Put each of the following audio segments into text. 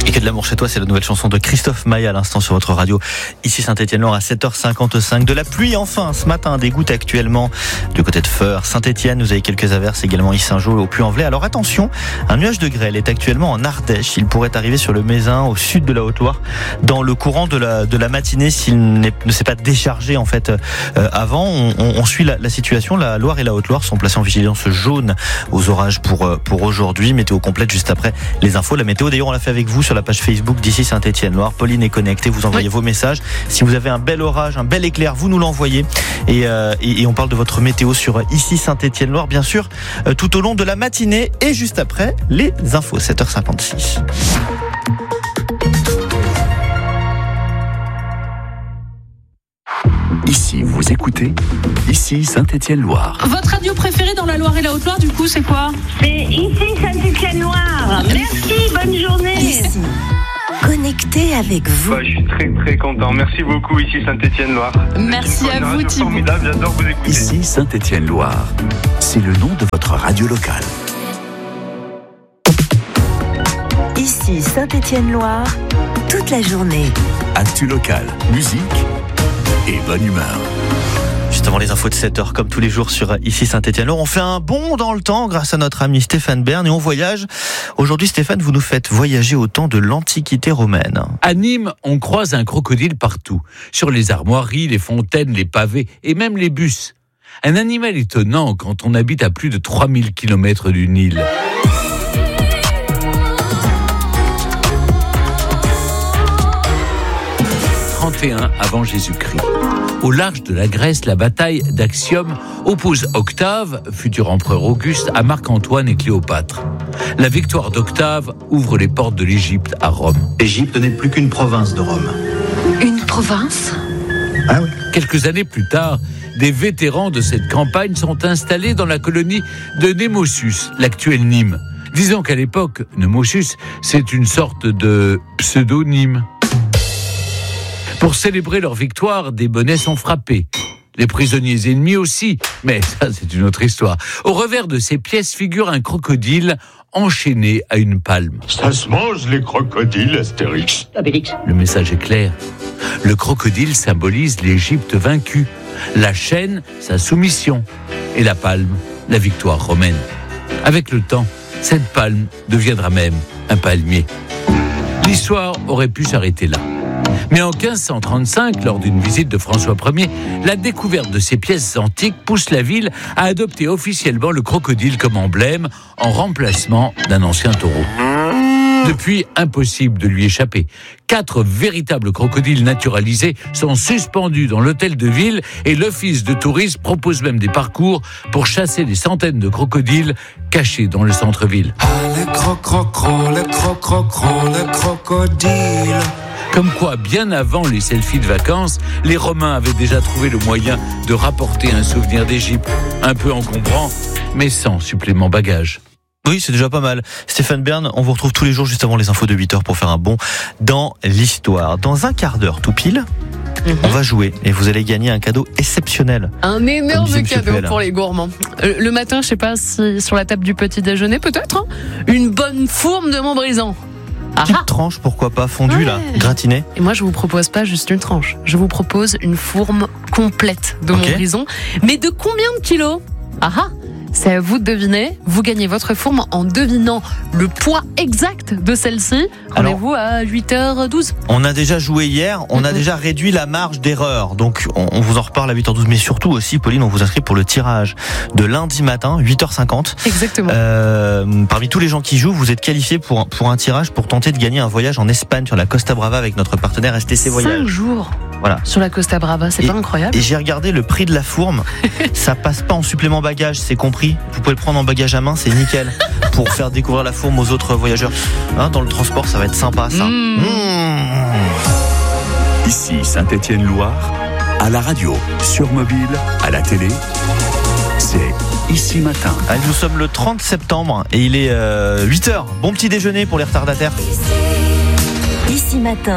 Et que de l'amour chez toi, c'est la nouvelle chanson de Christophe Maé à l'instant sur votre radio. Ici Saint-Étienne-Loire à 7h55. De la pluie enfin ce matin, des gouttes actuellement du côté de Feurs. Saint-Étienne, vous avez quelques averses également ici Saint-Jean au Puy-en-Velay. Alors attention, un nuage de grêle est actuellement en Ardèche. Il pourrait arriver sur le Mézin au sud de la Haute-Loire dans le courant de la matinée s'il ne s'est pas déchargé en fait avant. On suit la situation. La Loire et la Haute-Loire sont placées en vigilance jaune aux orages pour aujourd'hui. Météo complète juste après les infos. La météo d'ailleurs on l'a fait avec vous sur la page Facebook d'ici Saint-Étienne-Loire. Pauline est connectée, vous envoyez vos messages. Si vous avez un bel orage, un bel éclair, vous nous l'envoyez. Et on parle de votre météo sur ici Saint-Étienne-Loire, bien sûr, tout au long de la matinée et juste après les infos, 7h56. Ici, vous écoutez, ici Saint-Étienne-Loire. Votre radio préférée dans la Loire et la Haute-Loire, du coup, c'est quoi ? C'est ici Saint-Étienne-Loire. Merci, bonne journée. Ici, connecté avec vous. Je suis très très content. Merci beaucoup ici Saint-Étienne-Loire. Merci à vous, Thibaut. Formidable, j'adore vous écouter. Ici Saint-Étienne-Loire. C'est le nom de votre radio locale. Ici Saint-Étienne-Loire, toute la journée. Actu locale, musique et bonne humeur. Juste avant les infos de 7h, comme tous les jours sur ici Saint-Étienne-Loire, on fait un bond dans le temps grâce à notre ami Stéphane Bern et on voyage. Aujourd'hui, Stéphane, vous nous faites voyager au temps de l'Antiquité romaine. À Nîmes, on croise un crocodile partout. Sur les armoiries, les fontaines, les pavés et même les bus. Un animal étonnant quand on habite à plus de 3000 km du Nil. Avant Jésus-Christ. Au large de la Grèce, la bataille d'Actium oppose Octave, futur empereur Auguste, à Marc-Antoine et Cléopâtre. La victoire d'Octave ouvre les portes de l'Égypte à Rome. L'Égypte n'est plus qu'une province de Rome. Une province ? Ah oui. Quelques années plus tard, des vétérans de cette campagne sont installés dans la colonie de Nemausus, l'actuelle Nîmes. Disons qu'à l'époque, Nemausus, c'est une sorte de pseudonyme. Pour célébrer leur victoire, des bonnets sont frappés. Les prisonniers ennemis aussi, mais ça c'est une autre histoire. Au revers de ces pièces figure un crocodile enchaîné à une palme. Ça se mange les crocodiles, Astérix. Le message est clair. Le crocodile symbolise l'Égypte vaincue, la chaîne, sa soumission, et la palme, la victoire romaine. Avec le temps, cette palme deviendra même un palmier. L'histoire aurait pu s'arrêter là. Mais en 1535, lors d'une visite de François Ier, la découverte de ces pièces antiques pousse la ville à adopter officiellement le crocodile comme emblème en remplacement d'un ancien taureau. Depuis, impossible de lui échapper. 4 véritables crocodiles naturalisés sont suspendus dans l'hôtel de ville et l'office de tourisme propose même des parcours pour chasser les centaines de crocodiles cachés dans le centre-ville. Ah, le crocodile. Comme quoi, bien avant les selfies de vacances, les Romains avaient déjà trouvé le moyen de rapporter un souvenir d'Égypte, un peu encombrant, mais sans supplément bagage. Oui, c'est déjà pas mal. Stéphane Bern, on vous retrouve tous les jours juste avant les infos de 8h pour faire un bond dans l'histoire. Dans un quart d'heure tout pile, on va jouer et vous allez gagner un cadeau exceptionnel. Un énorme cadeau pour les gourmands. Le matin, je sais pas si sur la table du petit déjeuner, peut-être, hein, une bonne fourme de Montbrison. Petite tranche, pourquoi pas, fondue là, gratinée. Et moi, je vous propose pas juste une tranche. Je vous propose une fourme complète de Montbrison. Mais de combien de kilos ? C'est à vous de deviner. Vous gagnez votre fourme en devinant le poids exact de celle-ci. Rendez-vous à 8h12. On a déjà joué hier, on a déjà réduit la marge d'erreur. Donc on vous en reparle à 8h12. Mais surtout aussi, Pauline, on vous inscrit pour le tirage de lundi matin, 8h50. Exactement. Parmi tous les gens qui jouent, vous êtes qualifiés pour un tirage pour tenter de gagner un voyage en Espagne sur la Costa Brava avec notre partenaire STC Voyage. 5 jours. Voilà. Sur la Costa Brava, c'est pas incroyable. Et j'ai regardé le prix de la fourme. Ça passe pas en supplément bagage, c'est compris. Vous pouvez le prendre en bagage à main, c'est nickel. Pour faire découvrir la fourme aux autres voyageurs. Dans le transport, ça va être sympa, ça. Ici Saint-Étienne-Loire, à la radio, sur mobile, à la télé, c'est Ici Matin. Allez, nous sommes le 30 septembre et il est 8h. Bon petit déjeuner pour les retardataires. Ici Matin,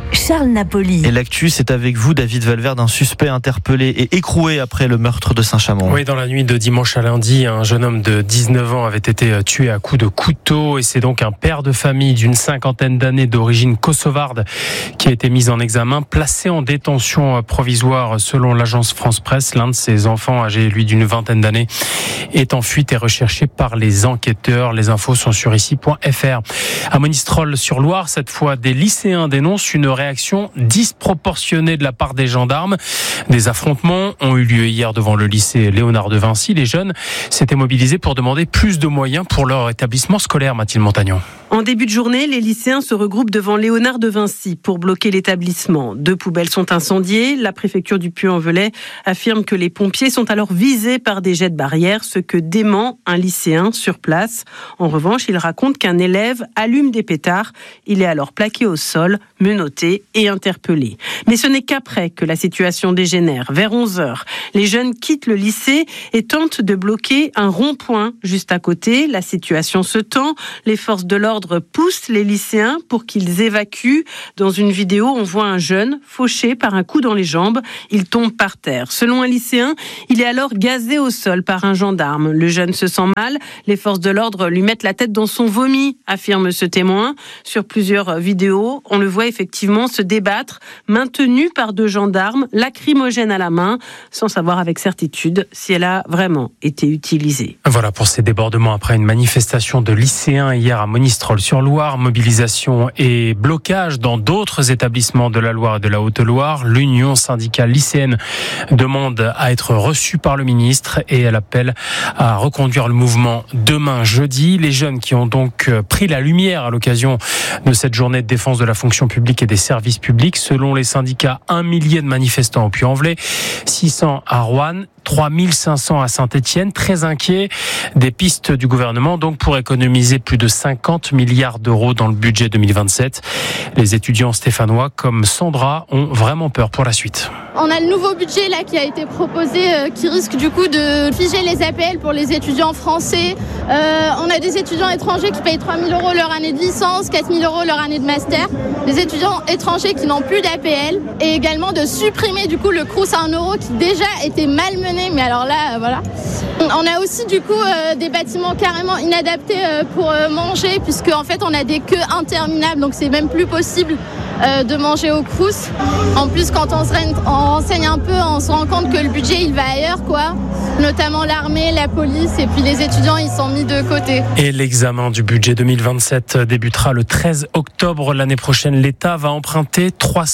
Charles Napoli. Et l'actu, c'est avec vous, David Valverde, un suspect interpellé et écroué après le meurtre de Saint-Chamond. Oui, dans la nuit de dimanche à lundi, un jeune homme de 19 ans avait été tué à coups de couteau et c'est donc un père de famille d'une cinquantaine d'années d'origine kosovarde qui a été mis en examen, placé en détention provisoire selon l'agence France-Presse. L'un de ses enfants, âgé lui d'une vingtaine d'années, est en fuite et recherché par les enquêteurs. Les infos sont sur ici.fr. À Monistrol-sur-Loire, cette fois, des lycéens dénoncent une réaction disproportionnée de la part des gendarmes. Des affrontements ont eu lieu hier devant le lycée Léonard de Vinci. Les jeunes s'étaient mobilisés pour demander plus de moyens pour leur établissement scolaire, Mathilde Montagnon. En début de journée, les lycéens se regroupent devant Léonard de Vinci pour bloquer l'établissement. 2 poubelles sont incendiées. La préfecture du Puy-en-Velay affirme que les pompiers sont alors visés par des jets de barrière, ce que dément un lycéen sur place. En revanche, il raconte qu'un élève allume des pétards. Il est alors plaqué au sol, menotté et interpellé. Mais ce n'est qu'après que la situation dégénère. Vers 11h, les jeunes quittent le lycée et tentent de bloquer un rond-point juste à côté. La situation se tend. Les forces de l'ordre poussent les lycéens pour qu'ils évacuent. Dans une vidéo, on voit un jeune fauché par un coup dans les jambes. Il tombe par terre. Selon un lycéen, il est alors gazé au sol par un gendarme. Le jeune se sent mal. Les forces de l'ordre lui mettent la tête dans son vomi, affirme ce témoin. Sur plusieurs vidéos, on le voit effectivement se débattre, maintenu par 2 gendarmes, lacrymogène à la main, sans savoir avec certitude si elle a vraiment été utilisée. Voilà pour ces débordements après une manifestation de lycéens hier à Monistrol-sur-Loire. Mobilisation et blocage dans d'autres établissements de la Loire et de la Haute-Loire. L'Union syndicale lycéenne demande à être reçue par le ministre et elle appelle à reconduire le mouvement demain jeudi. Les jeunes qui ont donc pris la lumière à l'occasion de cette journée de défense de la fonction publique et des services publics. Selon les syndicats, 1 millier de manifestants au Puy-en-Velay, 600 à Roanne, 3500 à Saint-Étienne. Très inquiets des pistes du gouvernement donc pour économiser plus de 50 milliards d'euros dans le budget 2027. Les étudiants stéphanois comme Sandra ont vraiment peur pour la suite. On a le nouveau budget là qui a été proposé qui risque du coup de figer les APL pour les étudiants français. On a des étudiants étrangers qui payent 3 000 € leur année de licence, 4 000 € leur année de master. Des étudiants étrangers qui n'ont plus d'APL et également de supprimer du coup le Crous à 1 € qui déjà était malmené. Mais alors là, voilà. On a aussi du coup des bâtiments carrément inadaptés pour manger puisque en fait on a des queues interminables donc c'est même plus possible de manger au Crous. En plus quand on renseigne un peu, on se rend compte que le budget il va ailleurs quoi. Notamment l'armée, la police et puis les étudiants ils sont mis de côté. Et l'examen du budget 2027 débutera le 13 octobre l'année prochaine. L'État va emprunter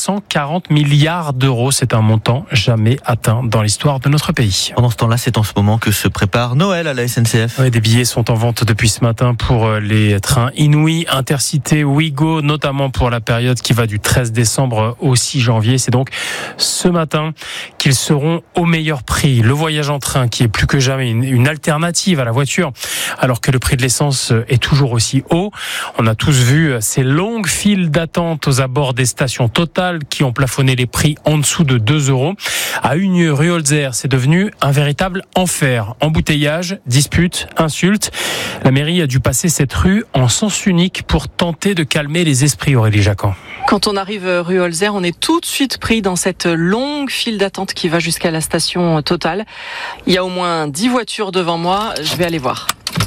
340 milliards d'euros. C'est un montant jamais atteint dans l'histoire de notre pays. Pendant ce temps-là, c'est en ce moment que se prépare Noël à la SNCF. Oui, des billets sont en vente depuis ce matin pour les trains Inouï, Intercité, Ouigo, notamment pour la période qui va du 13 décembre au 6 janvier. C'est donc ce matin qu'ils seront au meilleur prix. Le voyage en train qui est plus que jamais une alternative à la voiture, alors que le prix de l'essence est toujours aussi haut. On a tous vu ces longues files d'attente aux abords des stations Total qui ont plafonné les prix en dessous de 2 €. À Unieux, rue Holzer, c'est devenu un véritable enfer. Embouteillage, disputes, insultes. La mairie a dû passer cette rue en sens unique pour tenter de calmer les esprits, Aurélie Jacquan. Quand on arrive rue Holzer, on est tout de suite pris dans cette longue file d'attente qui va jusqu'à la station Total. Il y a au moins 10 voitures devant moi, je vais aller voir.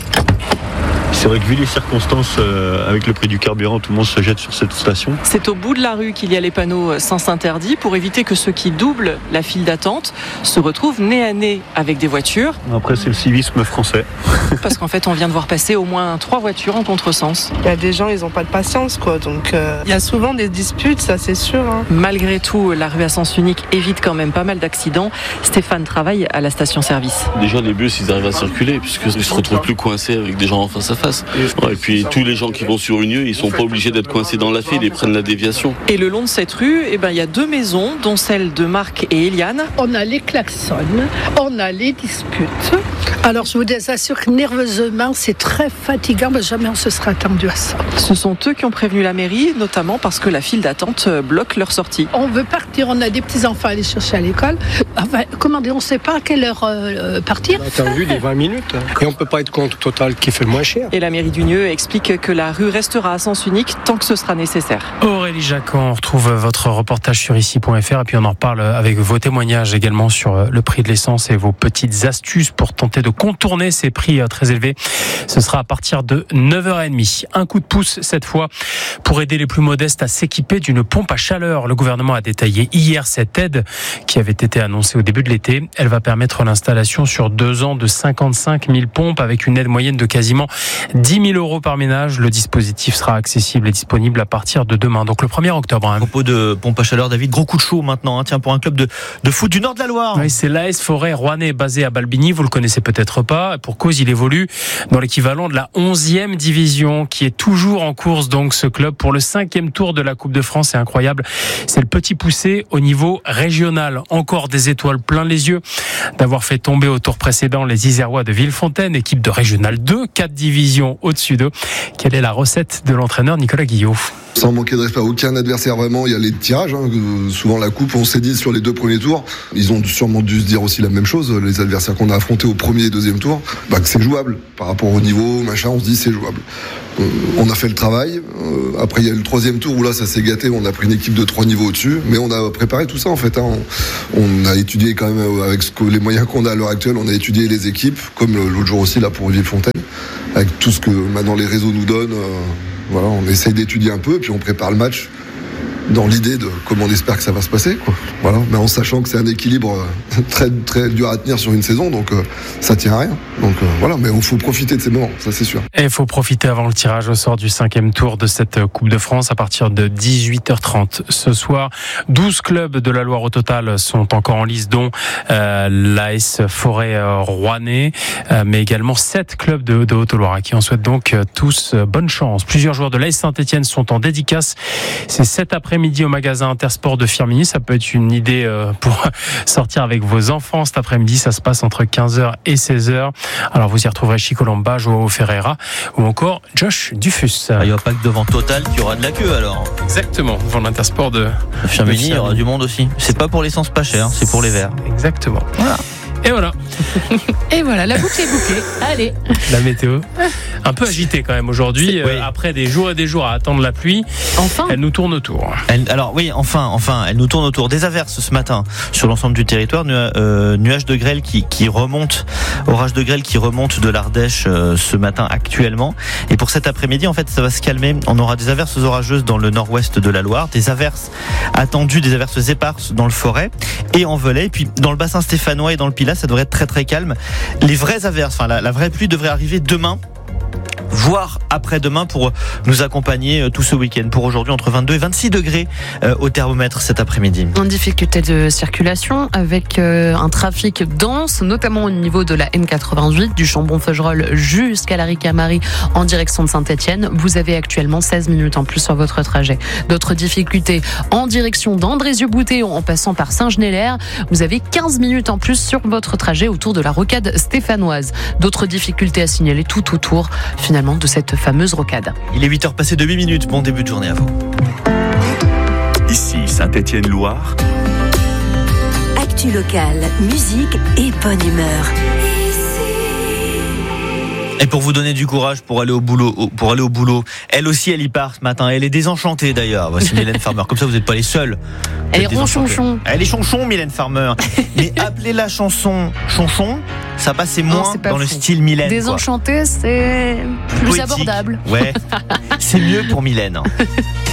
C'est vrai que vu les circonstances, avec le prix du carburant, tout le monde se jette sur cette station. C'est au bout de la rue qu'il y a les panneaux sens interdit pour éviter que ceux qui doublent la file d'attente se retrouvent nez à nez avec des voitures. Après, c'est le civisme français. Parce qu'en fait, on vient de voir passer au moins 3 voitures en contresens. Il y a des gens, ils n'ont pas de patience, quoi. Donc, il y a souvent des disputes, ça c'est sûr. Hein. Malgré tout, la rue à sens unique évite quand même pas mal d'accidents. Stéphane travaille à la station-service. Déjà, les bus, ils arrivent à circuler puisqu'ils se retrouvent plus coincés avec des gens en face à face. Et puis tous les gens qui vont sur Unieux, ils sont pas obligés d'être coincés dans la file, ils prennent la déviation. Et le long de cette rue, il y a 2 maisons, dont celle de Marc et Eliane. On a les klaxons, on a les disputes. Alors je vous assure que nerveusement, c'est très fatigant, mais jamais on se sera attendu à ça. Ce sont eux qui ont prévenu la mairie, notamment parce que la file d'attente bloque leur sortie. On veut partir, on a des petits-enfants à aller chercher à l'école. Enfin, comment dire, on ne sait pas à quelle heure partir. On a attendu des 20 minutes et on ne peut pas être contre Total qui fait le moins cher. Et la mairie d'Unieux explique que la rue restera à sens unique tant que ce sera nécessaire. Aurélie Aurélie Jacquan, on retrouve votre reportage sur ici.fr et puis on en reparle avec vos témoignages également sur le prix de l'essence et vos petites astuces pour tenter de contourner ces prix très élevés. Ce sera à partir de 9h30. Un coup de pouce cette fois pour aider les plus modestes à s'équiper d'une pompe à chaleur. Le gouvernement a détaillé hier cette aide qui avait été annoncée au début de l'été. Elle va permettre l'installation sur 2 ans de 55 000 pompes avec une aide moyenne de quasiment 10 000 € par ménage. Le dispositif sera accessible et disponible à partir de demain, donc le 1er octobre. À propos de pompe à chaleur, David, gros coup de chaud maintenant, tiens, pour un club de foot du nord de la Loire. Oui, c'est l'AS Forêt Rouennais basé à Balbigny, vous le connaissez peut-être pas, pour cause il évolue dans l'équivalent de la 11e division qui est toujours en course, donc ce club pour le 5e tour de la Coupe de France. C'est incroyable, c'est le petit poussé au niveau régional, encore des étoiles plein les yeux d'avoir fait tomber au tour précédent les Isérois de Villefontaine, équipe de Régional 2, 4 divisions au-dessus d'eux. Quelle est la recette de l'entraîneur Nicolas Guillot? Sans manquer de respect à aucun adversaire, vraiment, il y a les tirages. Souvent la coupe, on s'est dit sur les 2 premiers tours, ils ont sûrement dû se dire aussi la même chose, les adversaires qu'on a affrontés au premier et deuxième tour, que c'est jouable. Par rapport au niveau, machin, on se dit c'est jouable. On a fait le travail. Après, il y a eu le 3e tour où là, ça s'est gâté. On a pris une équipe de 3 niveaux au-dessus. Mais on a préparé tout ça, en fait. On a étudié quand même, avec les moyens qu'on a à l'heure actuelle, on a étudié les équipes, comme l'autre jour aussi, là, pour Villefontaine, avec tout ce que maintenant les réseaux nous donnent. Voilà, on essaye d'étudier un peu, puis on prépare le match dans l'idée de comment on espère que ça va se passer, quoi. Voilà, mais en sachant que c'est un équilibre très, très dur à tenir sur une saison, donc ça tient à rien. Donc voilà, mais il faut profiter de ces moments, ça c'est sûr. Et il faut profiter avant le tirage au sort du 5e tour de cette Coupe de France à partir de 18h30 ce soir. 12 clubs de la Loire au total sont encore en lice, dont l'AS Forêt Rouennais, mais également 7 clubs de Haute-Loire à qui on souhaite donc tous bonne chance. Plusieurs joueurs de l'AS Saint-Etienne sont en dédicace. C'est cet après-midi au magasin Intersport de Firminy. Ça peut être une idée pour sortir avec vos enfants cet après-midi. Ça se passe entre 15h et 16h. Alors vous y retrouverez Chico Lamba, Joao Ferreira ou encore Josh Dufus. Il n'y aura pas que devant Total qu'il y aura de la queue alors. Exactement, devant l'Intersport de Firminy, il y aura du monde aussi. C'est pas pour l'essence pas cher, c'est pour les verts. Exactement. Voilà. Et voilà. Et voilà, la boucle est bouclée. Allez. La météo. Un peu agitée quand même aujourd'hui. Oui. Après des jours et des jours à attendre la pluie. Enfin. Elle nous tourne autour. Alors oui, enfin, elle nous tourne autour. Des averses ce matin sur l'ensemble du territoire. Nuages de grêle qui remontent. Orage de grêle qui remonte de l'Ardèche ce matin actuellement. Et pour cet après-midi, en fait, ça va se calmer. On aura des averses orageuses dans le nord-ouest de la Loire. Des averses attendues, des averses éparses dans le Forêt et en Velay. Et puis dans le bassin stéphanois et dans le Pilat, ça devrait être très très calme. Les vraies averses, la vraie pluie devrait arriver demain, voire après-demain, pour nous accompagner tout ce week-end. Pour aujourd'hui, entre 22 et 26 degrés au thermomètre cet après-midi. En difficulté de circulation avec un trafic dense, notamment au niveau de la N88, du Chambon-Feugerolles jusqu'à la Ricamarie en direction de Saint-Etienne. Vous avez actuellement 16 minutes en plus sur votre trajet. D'autres difficultés en direction d'Andrézieux-Boutéon en passant par Saint-Genélaire. Vous avez 15 minutes en plus sur votre trajet autour de la rocade stéphanoise. D'autres difficultés à signaler tout autour, finalement, de cette fameuse rocade. Il est 8h passé de 8 minutes. Bon début de journée à vous. Ici Saint-Étienne-Loire. Actu locale, musique et bonne humeur. Et pour vous donner du courage pour aller au boulot, elle aussi elle y part ce matin. Elle est désenchantée d'ailleurs. Voici Mylène Farmer. Comme ça vous n'êtes pas les seuls. Elle est ronchonchon. Elle est chonchon, Mylène Farmer. Mais appelez la chanson chonchon, ça passait moins dans le style Mylène. Désenchantée, c'est plus poétique. Abordable. Ouais, c'est mieux pour Mylène.